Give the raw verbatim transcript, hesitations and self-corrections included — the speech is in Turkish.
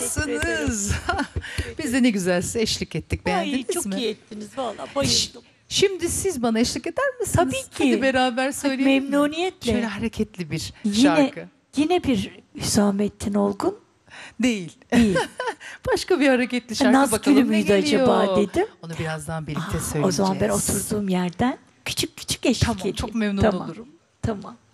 Nasılsınız? Biz de ne güzel size eşlik ettik. Beğendiniz Ay, çok mi? iyi ettiniz valla, bayıldım. Şimdi siz bana eşlik eder misiniz? Tabii ki. Hadi beraber söyleyelim mi? Memnuniyetle. Şöyle hareketli bir Yine, şarkı. yine bir Hüsamettin Olgun Değil. değil. Başka bir hareketli şarkı Naz bakalım Gülü ne müydü geliyor? acaba dedim. Onu birazdan birlikte Aa, söyleyeceğiz. o zaman ben oturduğum yerden küçük küçük eşlik Tamam, edeyim. çok memnun Tamam. olurum. Tamam.